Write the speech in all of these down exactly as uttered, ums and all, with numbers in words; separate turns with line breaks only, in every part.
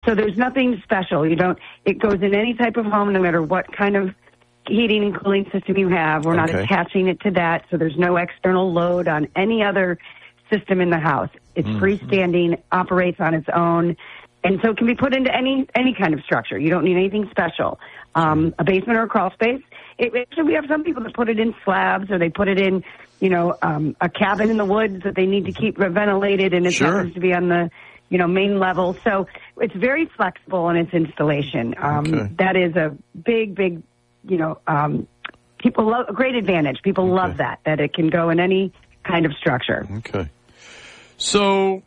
So there's nothing special. You don't, it goes in any type of home, no matter what kind of heating and cooling system you have. We're not
Okay.
attaching it to that, so there's no external load on any other system in the house. It's
Mm-hmm.
freestanding, operates on its own, and so it can be put into any any kind of structure. You don't need anything special. Um, a basement or a crawl space. It, actually, we have some people that put it in slabs, or they put it in, you know, um, a cabin in the woods that they need to keep ventilated, and it
Sure.
happens to be on the, you know, main level. So it's very flexible in its installation. Um,
Okay.
That is a big, big, you know, um, people love a great advantage. People
Okay.
love that that it can go in any kind of structure.
Okay. So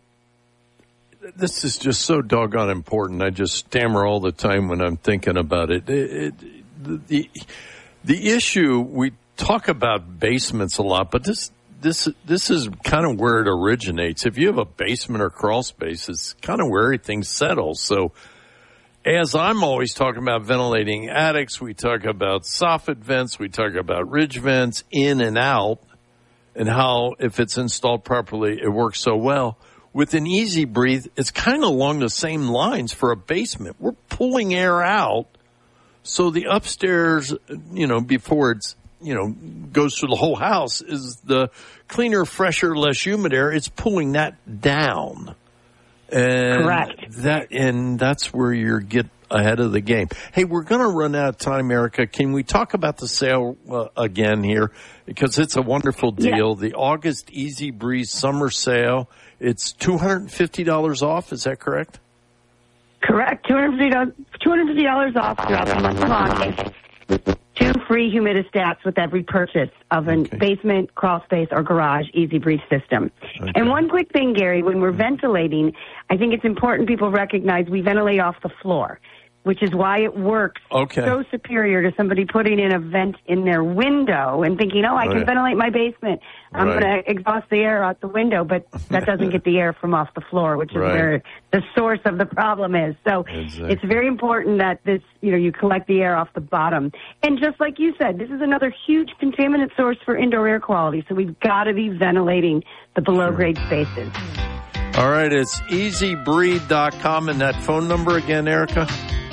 this is just so doggone important. I just stammer all the time when I'm thinking about it. It, it the the issue, we talk about basements a lot, but this this this is kind of where it originates. If you have a basement or crawl space, it's kind of where everything settles. So as I'm always talking about ventilating attics, we talk about soffit vents, we talk about ridge vents in and out, and how if it's installed properly, it works so well. With an Easy Breathe, it's kind of along the same lines for a basement. We're pulling air out, so the upstairs, you know, before it's, you know, goes through the whole house, is the cleaner, fresher, less humid air. It's pulling that down. And
Correct.
That, and that's where you get ahead of the game. Hey, we're going to run out of time, Erica. Can we talk about the sale uh, again here? Because it's a wonderful deal.
Yeah.
The August Easy Breeze summer sale. It's two hundred fifty dollars off. Is that correct?
Correct. two hundred fifty dollars, two hundred fifty dollars off throughout the month of August. Two free humidistats with every purchase of a
Okay.
basement, crawl space, or garage Easy Breeze system.
Okay.
And one quick thing, Gary, when we're ventilating, I think it's important people recognize we ventilate off the floor, which is why it works
Okay.
so superior to somebody putting in a vent in their window and thinking, oh, I can
Right.
ventilate my basement. I'm
Right.
going to exhaust the air out the window, but that doesn't get the air from off the floor, which is
Right.
where the source of the problem is. So
Exactly.
it's very important that this, you know, you collect the air off the bottom. And just like you said, this is another huge contaminant source for indoor air quality. So we've got to be ventilating the below grade spaces.
All right, it's easy breathe dot com, and that phone number again, Erica?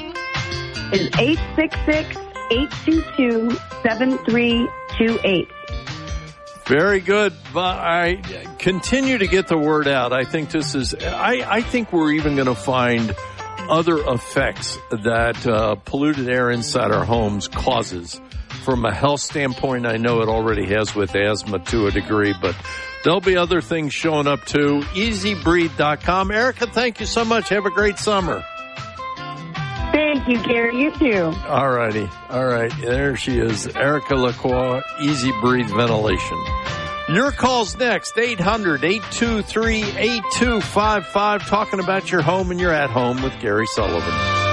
Is eight six six, eight two two, seven three two eight.
Very good. But I continue to get the word out. I think this is, I, I think we're even going to find other effects that uh, polluted air inside our homes causes. From a health standpoint, I know it already has with asthma to a degree, but there'll be other things showing up too. easy breathe dot com. Erica, thank you so much. Have a great summer.
Thank you, Gary. You too.
All righty. All right. There she is. Erica Lacroix, Easy Breathe Ventilation. Your call's next. eight hundred, eight two three, eight two five five. Talking about your home and your at home with Gary Sullivan.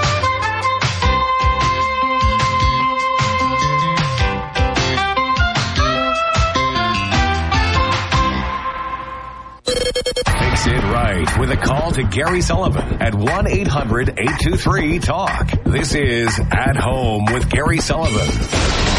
Fix it right with a call to Gary Sullivan at one eight hundred, eight two three, talk. This is At Home with Gary Sullivan.